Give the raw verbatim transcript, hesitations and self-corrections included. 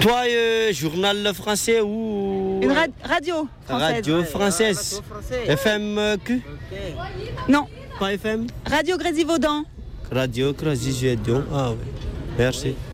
Toi, euh, journal français ou... Une ra- radio française. Radio française. F M Q? Non. Pas F M? Radio Grésivaudan. Radio Grésivaudan. Ah oui. Merci.